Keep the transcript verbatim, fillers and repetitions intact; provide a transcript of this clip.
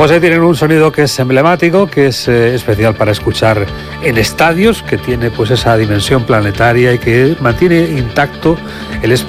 José tienen un sonido que es emblemático, que es eh, especial para escuchar en estadios, que tiene pues esa dimensión planetaria y que mantiene intacto el espíritu